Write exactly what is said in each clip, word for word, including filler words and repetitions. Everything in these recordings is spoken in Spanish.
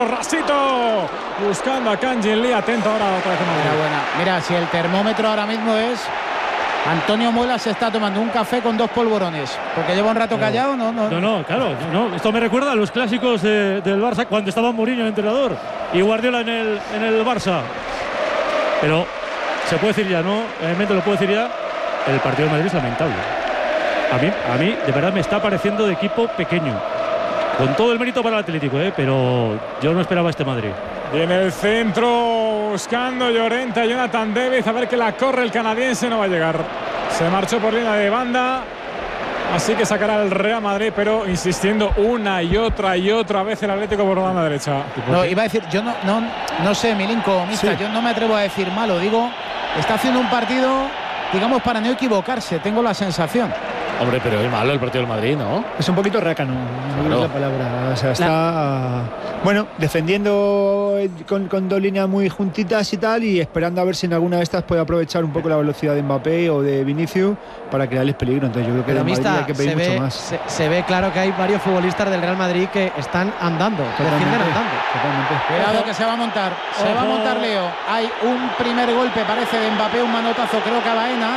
Rasito buscando a Kangin Lee, atento ahora otra vez. Mira, buena. Mira, si el termómetro ahora mismo es Antonio Muela se está tomando un café con dos polvorones, porque lleva un rato callado, ¿no? No, no, no claro, no. Esto me recuerda a los clásicos de, del Barça cuando estaba Mourinho el entrenador y Guardiola en el, en el Barça. Pero se puede decir ya, ¿no? Realmente lo puedo decir ya, el partido de Madrid es lamentable. A mí, a mí de verdad me está pareciendo de equipo pequeño. Con todo el mérito para el Atlético, ¿eh? Pero yo no esperaba este Madrid. Viene el centro buscando Llorente, Jonathan David, a ver que la corre el canadiense, no va a llegar. Se marchó por línea de banda, así que sacará el Real Madrid, pero insistiendo una y otra y otra vez el Atlético por la banda derecha. No, iba a decir, yo no, no, no sé, Milinko, Mista, sí. Yo no me atrevo a decir malo, digo, está haciendo un partido, digamos, para no equivocarse, tengo la sensación. Hombre, pero es malo el partido del Madrid, ¿no? Es un poquito rácano, no claro. Es la palabra. O sea, está, la... bueno, defendiendo con, con dos líneas muy juntitas y tal, y esperando a ver si en alguna de estas puede aprovechar un poco la velocidad de Mbappé o de Vinicius para crearles peligro. Entonces yo creo que de Madrid hay que pedir mucho ve, más. Se, se ve claro que hay varios futbolistas del Real Madrid que están andando, que defienden andando. Totalmente. Cuidado que se va a montar, se Ojo. va a montar Leo. Hay un primer golpe, parece de Mbappé, un manotazo, creo que a Baena.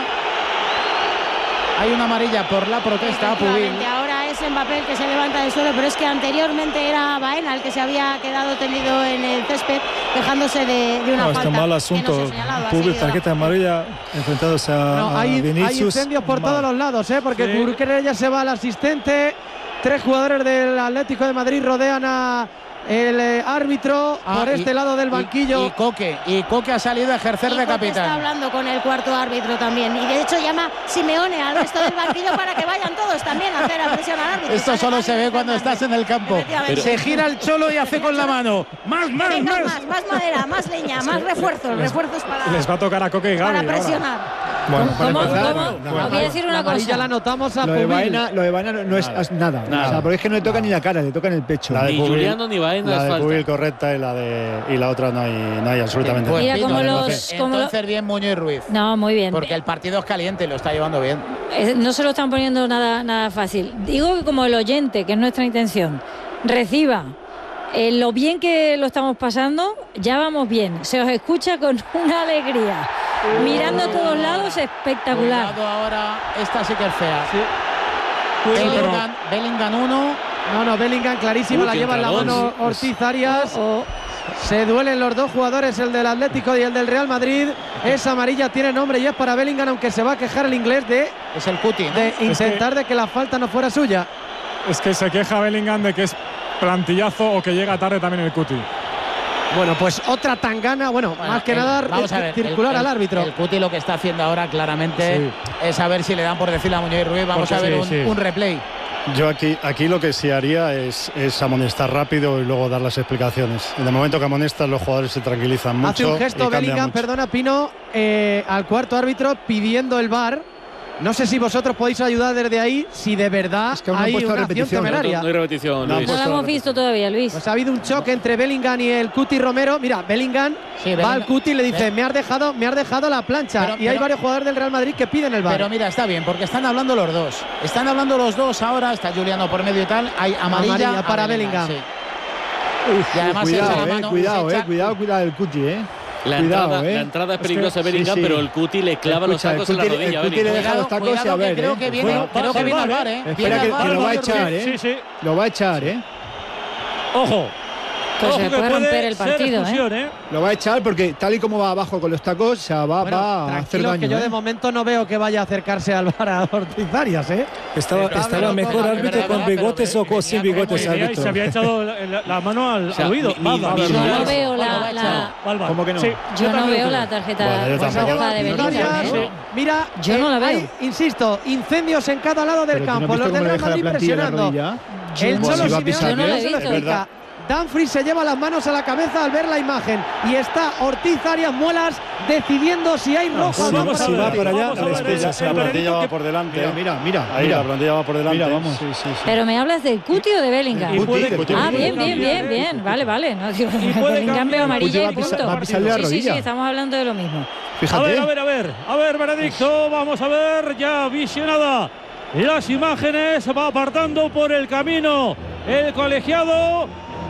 Hay una amarilla por la protesta a Pubil. Ahora es Mbappé el que se levanta del suelo, pero es que anteriormente era Baena el que se había quedado tendido en el césped, quejándose de, de una no, falta. Está mal asunto. Pubil, tarjeta amarilla, enfrentados a, no, hay, a Vinicius. Hay incendios por mal. todos los lados, ¿eh? Porque sí. Kurkere ya se va al asistente. Tres jugadores del Atlético de Madrid rodean a el eh, árbitro ah, por y, este lado del banquillo. Y, y Coque, y Coque ha salido a ejercer y de Coque capitán. Está hablando con el cuarto árbitro también. Y de hecho llama Simeone al resto del banquillo para que vayan todos también a hacer la presión al árbitro. Esto solo se ve cuando estás en el campo. Pero se gira el cholo y hace con la mano. Más, más, Venga, más. más. Más madera, más leña, más refuerzos. Les, refuerzos para. Les va a tocar a Coque y Gavi. Para presionar. Bueno, ¿Cómo? ¿Cómo? empezar, ¿Cómo? no, no, no, voy a decir una cosa. Ya la notamos a lo de Baena, lo de Baena no, no es nada, nada. nada. O sea, porque es que no le toca ni la cara, le toca en el pecho. La de ni Pubil, Juliano ni Baena la es de falta. Pubil correcta y la de y la otra no hay, no hay absolutamente nada. Mira, como no, los, como entonces lo... bien Muñoz Ruiz. No, muy bien. Porque el partido es caliente y lo está llevando bien. No se lo están poniendo nada, nada fácil. Digo que como el oyente, que es nuestra intención, reciba eh, lo bien que lo estamos pasando, ya vamos bien. Se os escucha con una alegría. Uh, Mirando a todos lados, espectacular. Cuidado ahora, esta sí que es fea. Sí. Bellingham, Bellingham uno. No, no, Bellingham clarísima, uh, la lleva en la mano Ortiz Arias. Oh, oh. Se duelen los dos jugadores, el del Atlético y el del Real Madrid. Esa amarilla tiene nombre y es para Bellingham, aunque se va a quejar el inglés de, es el Cuti, ¿no? de intentar es que, de que la falta no fuera suya. Es que se queja Bellingham de que es plantillazo o que llega tarde también el Cuti. Bueno, pues otra tangana, bueno, bueno más que el, nada vamos a ver, circular el, el, al árbitro. El Cuti lo que está haciendo ahora claramente sí. es a ver si le dan por decirle a Muñoz Ruiz. Vamos Porque a ver sí, un, sí. un replay. Yo aquí, aquí lo que sí haría es, es amonestar rápido y luego dar las explicaciones. En el momento que amonestas, los jugadores se tranquilizan mucho. Hace un gesto Bellingham, perdona Pino, eh, al cuarto árbitro pidiendo el V A R. No sé si vosotros podéis ayudar desde ahí, si de verdad es que hay una acción temeraria. No, no hay repetición, no, Luis. no la hemos visto todavía, Luis. Pues ha habido un choque entre Bellingham y el Cuti Romero. Mira, Bellingham sí, va Bellingham. al Cuti y le dice, me has dejado, me has dejado la plancha. Pero, y pero, hay varios jugadores del Real Madrid que piden el V A R. Pero mira, está bien, porque están hablando los dos. Están hablando los dos ahora, está Juliano por medio y tal. Hay amarilla, amarilla para Bellingham. Bellingham sí. Uf, y además cuidado, se echa eh, la mano, cuidado, se eh, echa... cuidado, cuidado el Cuti, eh. La, cuidado, entrada, eh. la entrada es peligrosa es de Bellingham, sí, sí. pero el Cuti le clava Escucha, los tacos en la rodilla. El Cuti le deja los tacos y a ver, creo eh. que viene, bueno, creo que viene al V A R, eh. Espera que, que lo va a echar, eh. Sí, sí. Lo va a echar, eh. Ojo. Pues Ojo se puede romper el partido, expulsión, ¿eh? ¿eh? Lo va a echar porque tal y como va abajo con los tacos, o sea, va, bueno, va a hacer daño. Que yo ¿eh? de momento no veo que vaya a acercarse al V A R a Ortiz Arias, ¿eh? Estaba, estaba mejor árbitro con bigotes o con sin bigotes árbitro. Se había echado la, la mano al, o sea, al oído. Mi, mi, mi, yo no veo la, la ¿Cómo que no? Sí, yo, yo no veo la tarjeta bueno, roja de Bellingham. Sí. Mira, yo no la veo. Hay, insisto, incendios en cada lado del campo. Los del Real Madrid presionando. El Cholo Simeone no se lo explica. Dumfries se lleva las manos a la cabeza al ver la imagen y está Ortiz Arias Muelas decidiendo si hay roja o no. Si, si va para allá, la plantilla va por delante. Mira, mira, mira. Ahí mira. la plantilla va por delante. Mira, vamos. Sí, sí, sí. Pero me hablas del Cuti o de Bellingham. Cuti, Cuti, ah, Cuti, bien, bien, bien, bien. Vale, vale. No, digo, Bellingham veo amarilla y punto. Va a pisarle la sí, rodilla. sí, sí, estamos hablando de lo mismo. Fíjate. A ver, a ver, a ver. A ver, Benedicto, vamos a ver ya visionada las imágenes. Va apartando por el camino el colegiado.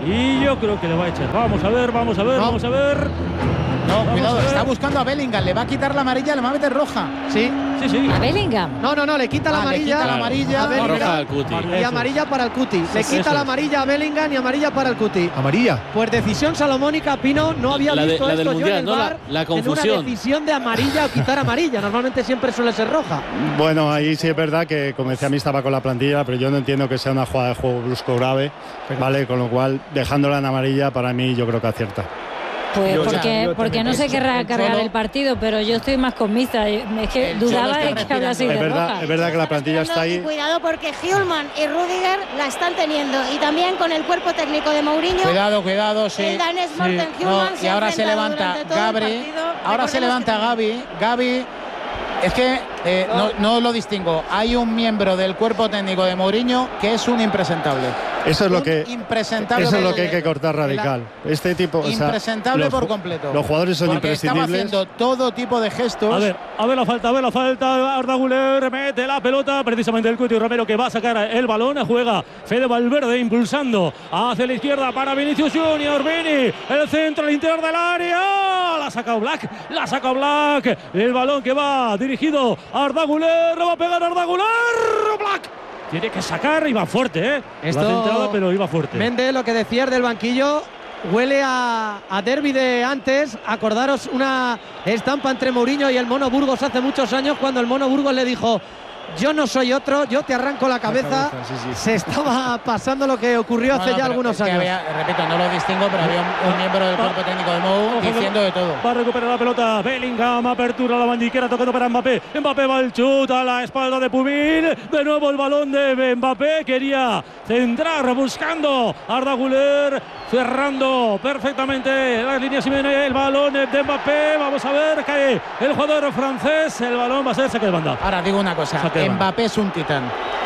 y yo creo que le va a echar. Vamos a ver, vamos a ver, no. vamos a ver. No, vamos cuidado, a ver. está buscando a Bellingham, le va a quitar la amarilla, le va a meter roja. Sí, sí, sí. ¿A Bellingham? No, no, no, le quita la Ah, amarilla. le quita la amarilla. a Bellingham. Roja al Cuti. Y amarilla para el Cuti. Le Eso quita es. la amarilla a Bellingham y amarilla para el Cuti. ¿Amarilla? Pues decisión salomónica, Pino, no había La de- visto la del esto yo Mundial, en el ¿no? La- VAR, la confusión. en una decisión de amarilla o quitar amarilla. Normalmente siempre suele ser roja. Bueno, ahí sí es verdad que, como decía, a mí estaba con la plantilla, pero yo no entiendo que sea una jugada de juego brusco grave, ¿vale? Con lo cual, dejándola en amarilla, para mí yo creo que acierta. Pues Yo- porque, yo porque también no se pienso. querrá El cargar Cholo- el partido, pero yo estoy más con Mista. Es que El Cholo dudaba está de que hablase Es de verdad, roja. es verdad que la plantilla está Y ahí. cuidado porque Hjulman y Rudiger la están teniendo. Y también con el cuerpo técnico de Mourinho. Cuidado, cuidado, sí. El danés Morten No, Hjulman y se ha ahora se enfrentado levanta durante todo el Gabri. partido. Ahora se Recordemos levanta que- Gaby. Gaby. Es que eh, no, no lo distingo. Hay un miembro del cuerpo técnico de Mourinho que es un impresentable. Eso es lo Un que impresentable eso es lo por- que hay que cortar radical. Este tipo, o sea, impresentable los por ju- completo. Los jugadores son Porque estaba imprescindibles. haciendo todo tipo de gestos. A ver, a ver la falta, a ver la falta. Arda Güler mete la pelota, precisamente el Cuti Romero que va a sacar el balón. Juega Fede Valverde impulsando hacia la izquierda para Vinicius Junior. Vini, el centro, el interior del área. La ha sacado Black, la ha sacado Black. El balón que va dirigido a Arda Güler. Le va a pegar Arda Güler. Black. Tiene que sacar y va fuerte, ¿eh? Esto- La centrada, pero iba fuerte. Méndez, lo que decías del banquillo, huele a, a derbi de antes. Acordaros una estampa entre Mourinho y el Mono Burgos hace muchos años, cuando el Mono Burgos le dijo: yo no soy otro, yo te arranco la cabeza. cabeza, sí, sí. Se estaba pasando lo que ocurrió No, hace no, ya pero algunos es que años. había- repito, no lo distingo, pero había un, un miembro del cuerpo técnico de Mou Ojo, diciendo de todo. Va a recuperar la pelota Bellingham, apertura a la bandiquera, tocando para Mbappé. Mbappé va al chut a la espalda de Pubil. De nuevo el balón de Mbappé. Quería centrar buscando Arda Güler, cerrando perfectamente las líneas y viene el balón de Mbappé. Vamos a ver, cae el jugador francés. El balón va a ser saque de banda. Ahora digo una cosa, Saque de banda. Mbappé es un titán.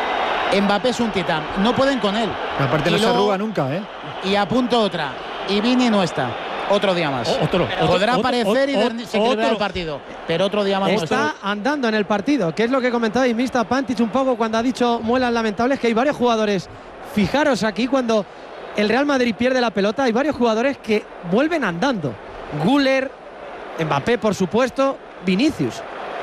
Mbappé es un titán. No pueden con él. Aparte Y no se luego- arruga nunca, ¿eh? Y apunto otra. Y Vini no está. Otro día más. O- otro, otro, Podrá otro, aparecer y otro, desequilibrar otro. el partido. Pero otro día más no Está está. andando en el partido, que es lo que comentabais Mista Pantic un poco cuando ha dicho muelas lamentables, que hay varios jugadores. Fijaros aquí cuando el Real Madrid pierde la pelota, hay varios jugadores que vuelven andando. Güler, Mbappé, por supuesto, Vinicius.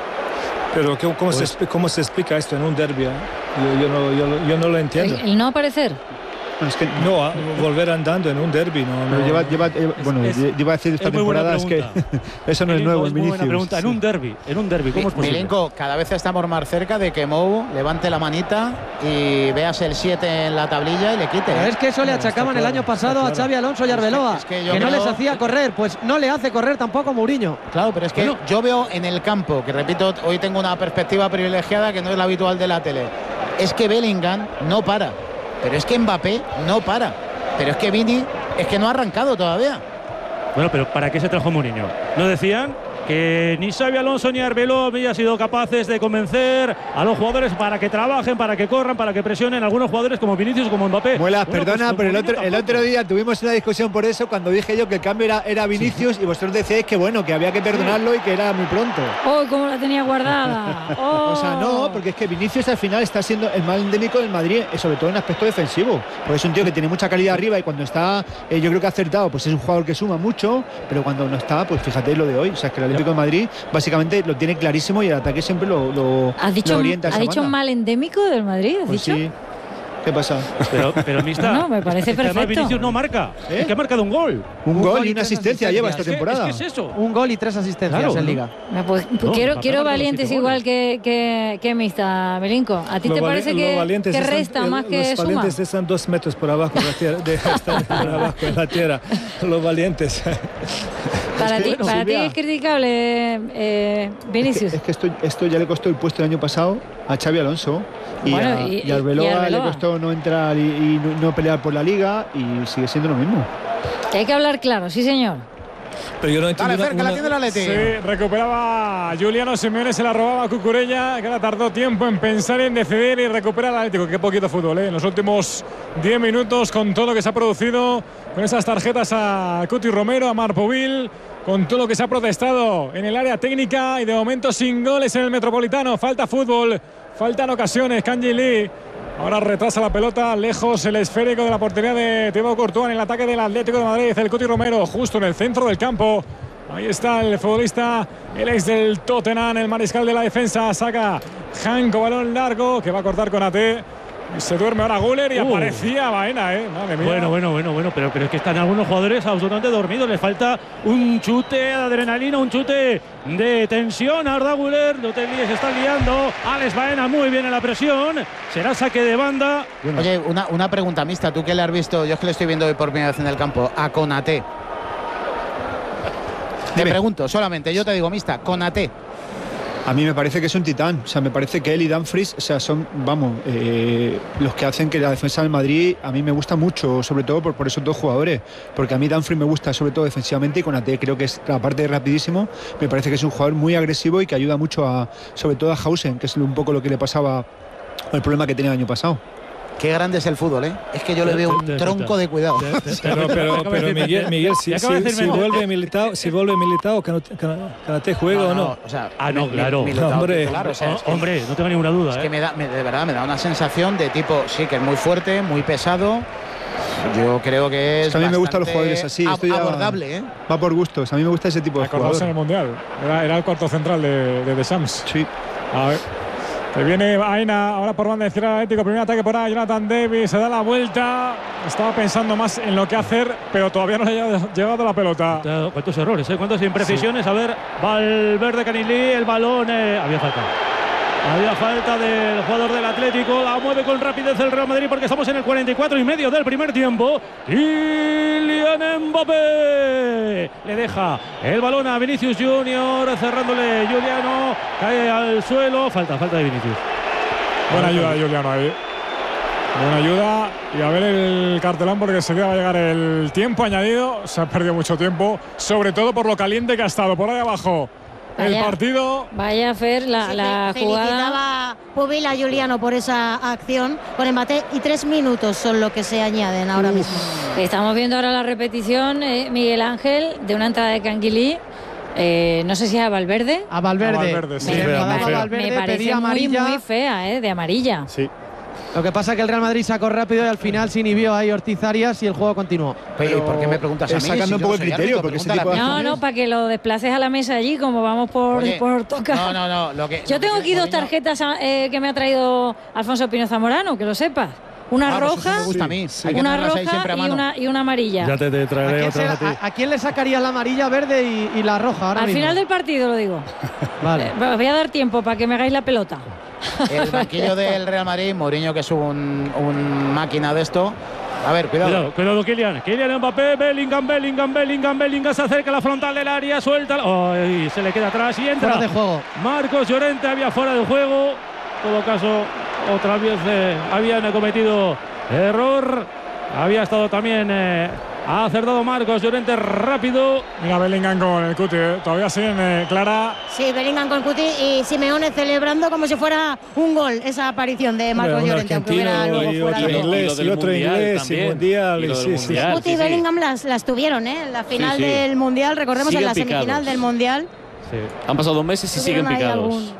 Pero ¿cómo, cómo, Pues- se, ¿cómo se explica esto en un derbi? eh? Yo, yo, no, yo, yo no lo entiendo. El, el no aparecer. Bueno, es que No, a- volver andando en un derbi, no. pero no. lleva, lleva, lleva- bueno, es- lleva a decir esta es muy buena temporada es que pregunta. eso no es Milenko, nuevo es en muy buena Vinicius. pregunta. En Sí. un derbi, en un derbi, ¿cómo es posible? Milenko, cada vez estamos más cerca de que Mou levante la manita y veas el siete en la tablilla y le quite. Pero ¿eh? es que eso le No, está achacaban el claro, año pasado está a claro. Xavi Alonso y Arbeloa, es que yo que no creo- les hacía correr. Pues no le hace correr tampoco Mourinho. Claro, pero es que Bueno. yo veo en el campo, que repito, hoy tengo una perspectiva privilegiada que no es la habitual de la tele. Es que Bellingham no para, pero es que Mbappé no para, pero es que Vini es que no ha arrancado todavía. Bueno, pero ¿para qué se trajo Mourinho? ¿No decían que ni Xavi Alonso ni Arbeloa habían sido capaces de convencer a los jugadores para que trabajen, para que corran, para que presionen a algunos jugadores como Vinicius, como Mbappé? Muelas, Bueno, perdona, pues con pero el Mourinho otro, el tampoco. otro día tuvimos una discusión por eso cuando dije yo que el cambio era, era Vinicius y vosotros decíais que bueno, que había que perdonarlo y que era muy pronto. ¡Oh, cómo la tenía guardada! ¡Oh! O sea, no, porque es que Vinicius al final está siendo el mal endémico del Madrid, eh, sobre todo en aspecto defensivo. Porque es un tío que tiene mucha calidad arriba y cuando está, eh, yo creo que ha acertado, pues es un jugador que suma mucho, pero cuando no está, pues fíjate lo de hoy. O sea, es que el Atlético de Madrid básicamente lo tiene clarísimo y el ataque siempre lo, lo, ¿Has dicho, lo orienta a ¿has esa dicho banda. mal endémico del Madrid? ¿Has Pues dicho? sí. ¿Qué pasa? Pero, pero Mista, No, me parece es que además perfecto. Vinicius no marca, ¿Eh? es que ha marcado un gol. Un, Un gol gol y y una tres asistencia lleva esta asistencias. Es que- temporada. Es que es eso. Un gol y tres asistencias Claro, en ¿no? Liga. Me, pues, No, quiero Mbappé quiero ha marcado valientes siete igual goles. que, que, que Mista, Milinko. ¿A ti Los te vali- parece los que, valientes que están- resta eh, más que Los suma? valientes están dos metros por abajo de la tierra, de, están por abajo en la tierra. Los valientes. Para Es que, ti, bueno, para ti Silvia. es criticable eh, Es que, Vinicius. es que esto, esto ya le costó el puesto el año pasado a Xavi Alonso y, Bueno, a, y- y a Arbeloa y le Arbeloa. costó no entrar y, y no, no pelear por la liga y sigue siendo lo mismo. Que hay que hablar claro, sí señor. Pero yo no entiendo. Dale, una- cerca, la una- tiene el Atleti. Sí, recuperaba Juliano Simeone, se la robaba a Cucurella, que ahora tardó tiempo en pensar y en decidir y recuperar al Atlético. Qué poquito fútbol, ¿eh? En los últimos diez minutos, con todo lo que se ha producido con esas tarjetas a Cuti Romero, a Marpovil, con todo lo que se ha protestado en el área técnica y de momento sin goles en el Metropolitano. Falta fútbol, faltan ocasiones. Kanji Lee ahora retrasa la pelota, lejos el esférico de la portería de Thibaut Courtois en el ataque del Atlético de Madrid. El Cuti Romero justo en el centro del campo. Ahí está el futbolista, el ex del Tottenham, el mariscal de la defensa. Saca Janko, balón largo que va a cortar con A T. Se duerme ahora Güler y uh. aparecía Baena, ¿eh? Madre mía. Bueno, bueno, bueno, bueno, pero, pero es que están algunos jugadores absolutamente dormidos. Les falta un chute de adrenalina, un chute de tensión. Arda Güler, Lotelí se está liando. Alex Baena muy bien en la presión. Será saque de banda. Bueno. Oye, una, una pregunta mixta. Tú que le has visto, yo es que le estoy viendo hoy por primera vez en el campo, a Konaté. Te Dime. pregunto, solamente, yo te digo mixta, Konaté. A mí me parece que es un titán, o sea, me parece que él y Dumfries, o sea, son, vamos, eh, los que hacen que la defensa del Madrid a mí me gusta mucho, sobre todo por, por esos dos jugadores, porque a mí Dumfries me gusta sobre todo defensivamente y Konaté creo que es, aparte de rapidísimo, me parece que es un jugador muy agresivo y que ayuda mucho a, sobre todo a Hausen, que es un poco lo que le pasaba, el problema que tenía el año pasado. Qué grande es el fútbol, ¿eh? Es que yo le veo un tronco de cuidado. Pero, pero, pero Miguel, Miguel si, si, si vuelve Militao, si vuelve Militao, Konaté juega no, o no. no. O sea, ah, no, claro. Militao, hombre, claro, o sea, es que, hombre, no tengo ninguna duda. Es ¿eh? que me da, me, de verdad, me da una sensación de tipo, sí, que es muy fuerte, muy pesado. Yo creo que es. es que a mí me gustan los jugadores así. Ab abordable, ¿eh? Va por gustos. A mí me gusta ese tipo de jugadores. en el Mundial. Era, era el cuarto central de, de Deschamps. Sí. A ver. Se viene Baena, ahora por banda izquierda del Atlético, primer ataque por ahí, Jonathan Davis, se da la vuelta, estaba pensando más en lo que hacer, pero todavía no le ha llegado la pelota. ¿Cuántos errores, eh? ¿Cuántas imprecisiones? Sí. A ver, Valverde, Canilí, el balón, eh, había falta. Había falta del jugador del Atlético, la mueve con rapidez el Real Madrid porque estamos en el cuarenta y cuatro y medio del primer tiempo. Kylian Mbappé le deja el balón a Vinicius Junior, cerrándole Juliano, cae al suelo, falta, falta de Vinicius. Buena ayuda de Juliano ahí. Buena ayuda y a ver el cartelón porque enseguida va a llegar el tiempo añadido. Se ha perdido mucho tiempo, sobre todo por lo caliente que ha estado por ahí abajo. Vaya, el partido. Vaya a ver la, sí, la fe, jugada. Felicitaba Pubil a Juliano por esa acción con Mbappé y tres minutos son lo que se añaden ahora Uf. mismo. Estamos viendo ahora la repetición, eh, Miguel Ángel, de una entrada de Canguilí. Eh, no sé si es a Valverde. A Valverde. A Valverde, sí. Me, fea, me, Valverde, me parece muy, muy fea, eh, de amarilla. Sí. Lo que pasa es que el Real Madrid sacó rápido y al final se inhibió ahí Ortiz Arias y el juego continuó. Pero, ¿por qué me preguntas a mí? Sacando si un poco el criterio, porque ese tipo de No, no, para que lo desplaces a la mesa allí, como vamos por, Oye, por tocar. No, no, no. Lo que, Yo lo tengo que aquí dos Mourinho... tarjetas eh, que me ha traído Alfonso Pino Zamorano, que lo sepas. Una ah, roja, pues me gusta a mí. Sí. una roja y una, y una amarilla. Ya te, te traeré ¿A, otra a, a, ¿A quién le sacaría la amarilla, verde y, y la roja ahora Al mismo? final del partido lo digo. Vale. Os voy a dar tiempo para que me hagáis la pelota. El banquillo del Real Madrid, Mourinho, que es un, un máquina de esto. A ver, cuidado. Cuidado, cuidado, Kylian. Kylian Mbappé, Bellingham, Bellingham, Bellingham, Bellingham se acerca a la frontal del área, suelta. Oh, y se le queda atrás y entra. Fuera de juego. Marcos Llorente había fuera de juego. En todo caso, otra vez eh, habían cometido error. Había estado también. Eh, Ha acertado Marcos Llorente rápido. Mira Bellingham con el Cuti, ¿eh? Todavía siguen eh, Clara. Sí, Bellingham con el Cuti y Simeone celebrando como si fuera un gol esa aparición de Marcos Hombre, Llorente, aunque hubiera luego y fuera otro de inglés, y otro inglés, y mundial. Y y sí, sí. Cuti sí, y sí. Bellingham las, las tuvieron, ¿eh? En la final Sí, sí. del Mundial, recordemos Siguen en la semifinal picados. del Mundial. Sí. Han pasado dos meses y siguen Tuvieron ahí picados. algún-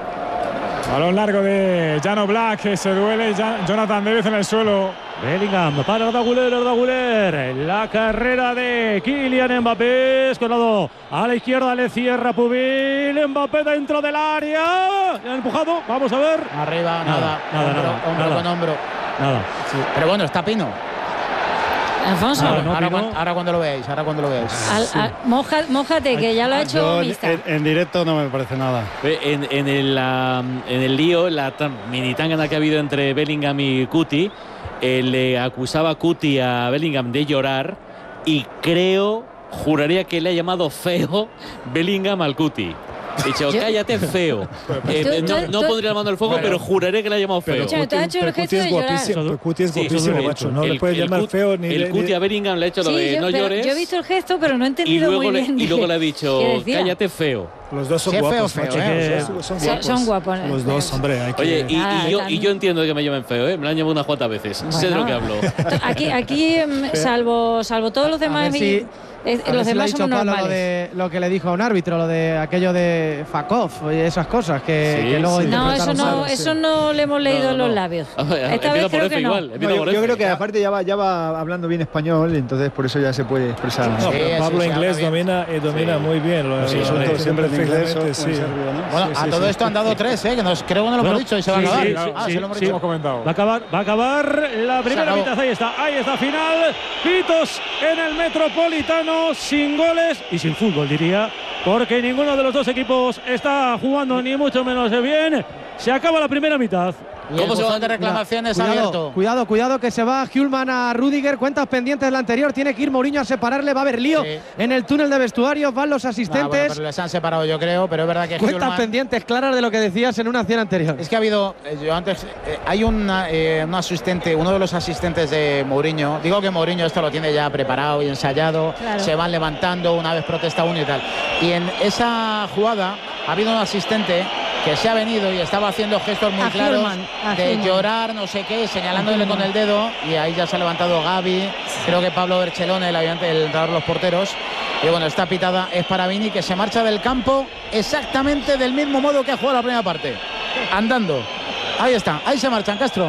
Balón largo de Jano Black, que se duele. Jan- Jonathan Davis en el suelo. Bellingham para Arda Güler, Arda Güler. La carrera de Kylian Mbappé. Escolado a la izquierda, le cierra Pubil. Mbappé dentro del área. Le ha empujado. Vamos a ver. Arriba, Nada, nada. nada, hombro, nada, hombro nada. con hombro. Nada. Sí. Pero bueno, está Pino. Alfonso, Ah, no, ahora, Pino. cuan- ahora cuando lo veáis, ahora cuando lo veáis. al- al- moja- mójate, que ya lo ha hecho Yo, Mista. en, en directo no me parece nada. En, en el, la- en el lío, la tan- mini tangana que ha habido entre Bellingham y Cuti, eh, le acusaba Cuti a Bellingham de llorar y creo, juraría que le ha llamado feo Bellingham al Cuti. He dicho, cállate, feo. Eh, no, no pondría la mano al fuego, pero, pero juraré que le ha llamado feo. Pero Cuti, pero Cuti es guapísimo, pero Cuti es guapísimo, sí, macho. No el, le puedes llamar Cut, feo ni... El Cuti a Bellingham le ha hecho sí, lo de yo, no llores. Yo he visto el gesto, pero no he entendido y luego muy le, bien. Y luego le ha dicho, cállate, feo. Los dos son sí, guapos, feo, feo, ¿eh? Los dos son guapos. Son guapos. Los dos, hombre. Hay que... Oye, y, ah, y, yo, y yo entiendo que me llamen feo, ¿eh? Me lo han llamado unas cuantas veces. Bueno, sé de lo que hablo. Aquí, aquí salvo, salvo todos los demás... Si, es, los si demás somos normales. Lo, de, lo que le dijo a un árbitro, lo de aquello de Fakov y esas cosas que, sí, que luego sí. No, eso no, mal, eso sí. no le hemos leído no, en no. los labios. Ver, Esta vez creo que no. Igual, no yo, yo creo que aparte ya va, ya va hablando bien español, entonces por eso ya se puede expresar. No, pero Pablo sí, inglés domina, eh, domina sí. muy bien. Lo, sí, son todos siempre en inglés o sí. en serbio, ¿no? Bueno, sí, a sí, todo sí, esto sí. han dado tres, ¿eh? Que nos, creo que no lo bueno, hemos dicho y se va sí, a acabar. Sí, sí, ah, sí, sí, lo hemos, sí. hemos comentado. Va a acabar, va a acabar la primera mitad. Ahí está, ahí está, final. Pitos en el Metropolitano, sin goles y sin fútbol, diría, porque ninguno de los dos equipos está jugando ni mucho menos bien. Se acaba la primera mitad. ¿Cómo se van de reclamaciones cuidado, abierto? Cuidado, cuidado, que se va Hjulman a Rudiger. Cuentas pendientes de la anterior. Tiene que ir Mourinho a separarle. Va a haber lío sí. en el túnel de vestuarios. Van los asistentes. Ah, bueno, pero les han separado, yo creo. Pero es verdad que Cuentas Hjulman... pendientes claras de lo que decías en una acción anterior. Es que ha habido. Eh, yo antes. Eh, hay una, eh, un asistente, uno de los asistentes de Mourinho. Digo que Mourinho esto lo tiene ya preparado y ensayado. Claro. Se van levantando. Una vez protesta uno y tal. Y en esa jugada ha habido un asistente que se ha venido y estaba haciendo gestos muy a claros Hjulman, de Hjulman. llorar, no sé qué, señalándole con el dedo, y ahí ya se ha levantado Gavi, creo que Pablo Berchelone, el ayudante, el entrenador de los porteros, y bueno, esta pitada es para Vini, que se marcha del campo exactamente del mismo modo que ha jugado la primera parte, andando. Ahí está, ahí se marchan, Castro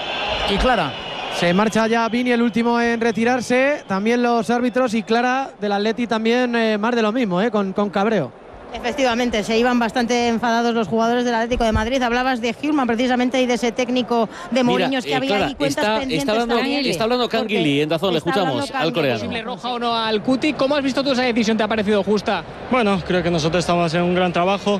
y Clara. Se marcha ya Vini, el último en retirarse, también los árbitros, y Clara del Atleti también eh, más de lo mismo, eh, con, con cabreo. Efectivamente, se iban bastante enfadados los jugadores del Atlético de Madrid. Hablabas de Hjulman precisamente y de ese técnico de Mourinho que había Clara, ahí cuentas está, pendientes. Está hablando, está hablando Canguili en Dazón, le escuchamos al coreano. ¿Posible roja o no al Cuti? ¿Cómo has visto tú esa decisión? ¿Te ha parecido justa? Bueno, creo que nosotros estamos haciendo un gran trabajo.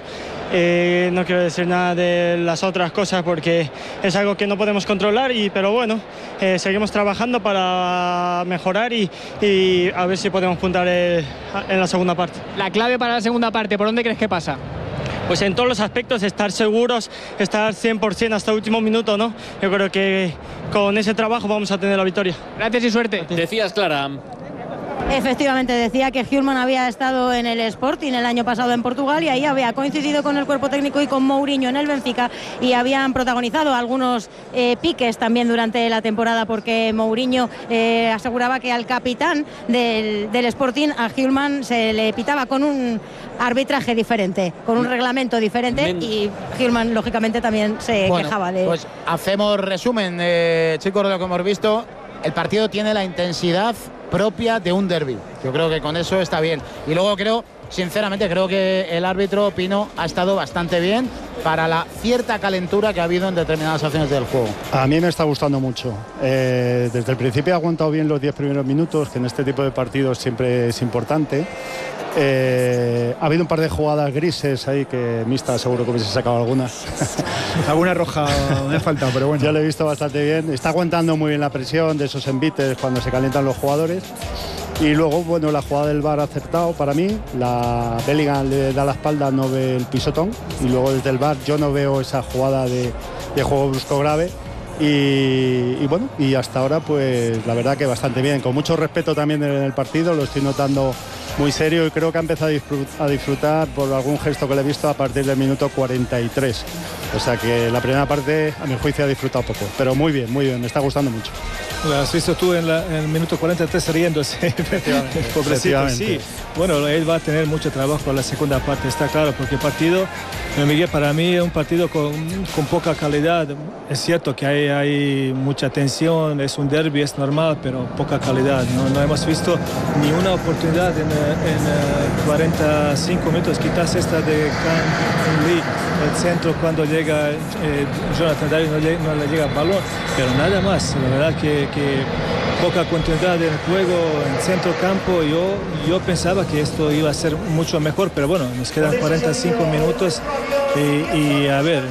Eh, no quiero decir nada de las otras cosas porque es algo que no podemos controlar, y, pero bueno, eh, seguimos trabajando para mejorar y, y a ver si podemos puntar eh, en la segunda parte. La clave para la segunda parte, ¿por dónde crees que pasa? Pues en todos los aspectos, estar seguros, estar cien por ciento hasta el último minuto, ¿no? Yo creo que con ese trabajo vamos a tener la victoria. Gracias y suerte. Decías, Clara. Efectivamente, decía que Hjulman había estado en el Sporting el año pasado en Portugal, y ahí había coincidido con el cuerpo técnico y con Mourinho en el Benfica, y habían protagonizado algunos eh, piques también durante la temporada, porque Mourinho eh, aseguraba que al capitán del, del Sporting, a Hjulman, se le pitaba con un arbitraje diferente, con un reglamento diferente, Men... y Hjulman lógicamente también se bueno, quejaba de... Pues hacemos resumen, eh, chicos, de lo que hemos visto. El partido tiene la intensidad propia de un derbi. Yo creo que con eso está bien. Y luego creo, sinceramente, creo que el árbitro Pino ha estado bastante bien para la cierta calentura que ha habido en determinadas acciones del juego. A mí me está gustando mucho. Eh, desde el principio ha aguantado bien los diez primeros minutos, que en este tipo de partidos siempre es importante. Eh, ha habido un par de jugadas grises ahí que Mista seguro que hubiese sacado alguna. Alguna roja me ha faltado, pero bueno. Yo lo he visto bastante bien. Está aguantando muy bien la presión de esos envites cuando se calientan los jugadores. Y luego, bueno, la jugada del V A R ha acertado para mí. La Bellingham le da la espalda, no ve el pisotón. Y luego desde el V A R yo no veo esa jugada de, de juego brusco grave. Y, y bueno, y hasta ahora pues la verdad que bastante bien. Con mucho respeto también en el partido, lo estoy notando muy serio, y creo que ha empezado a disfrutar por algún gesto que le he visto a partir del minuto cuarenta y tres. O sea que la primera parte, a mi juicio, ha disfrutado poco. Pero muy bien, muy bien, me está gustando mucho. Lo has visto tú en, la, en el minuto cuarenta y tres riéndose. Pobrecito, sí. Bueno, él va a tener mucho trabajo en la segunda parte, está claro, porque el partido, Miguel, para mí es un partido con, con poca calidad. Es cierto que hay, hay mucha tensión, es un derbi, es normal, pero poca calidad. No, no hemos visto ni una oportunidad en, en cuarenta y cinco minutos, quizás esta de Kang Lee, el centro cuando llega eh, Jonathan David, no le, no le llega el balón, pero nada más. La verdad que, que poca continuidad en el juego, en centro campo. Yo, yo pensaba que esto iba a ser mucho mejor, pero bueno, nos quedan cuarenta y cinco minutos y, y a ver,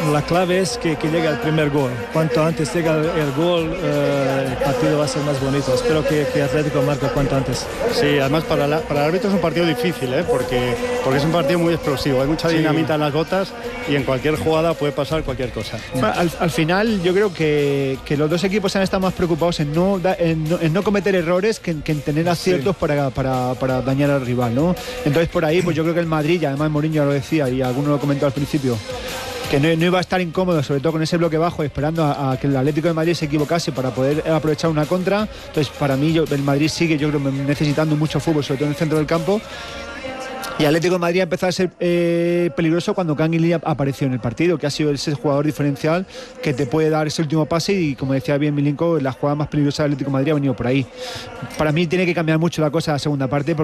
la clave es que, que llegue el primer gol. Cuanto antes llega el, el gol, eh, el partido va a ser más bonito. Espero que, que Atlético marque cuanto antes. Sí, además para, la, para el árbitro es un partido difícil, ¿eh? porque, porque es un partido muy explosivo. Hay mucha dinamita sí. en las botas y en cualquier jugada puede pasar cualquier cosa. Al, al final yo creo que, que los dos equipos han estado más preocupados en no, en no, en no cometer errores que en, que en tener aciertos sí. para, para, para dañar al rival, ¿no? Entonces por ahí pues yo creo que el Madrid, y además Mourinho ya lo decía y alguno lo comentó al principio, que no, no iba a estar incómodo, sobre todo con ese bloque bajo, esperando a, a que el Atlético de Madrid se equivocase para poder aprovechar una contra. Entonces para mí yo, el Madrid sigue yo creo necesitando mucho fútbol, sobre todo en el centro del campo. Y Atlético de Madrid ha empezado a ser eh, peligroso cuando Kang In Lee apareció en el partido, que ha sido ese jugador diferencial que te puede dar ese último pase y, como decía bien Milinko, la jugada más peligrosa del Atlético de Madrid ha venido por ahí. Para mí tiene que cambiar mucho la cosa en la segunda parte,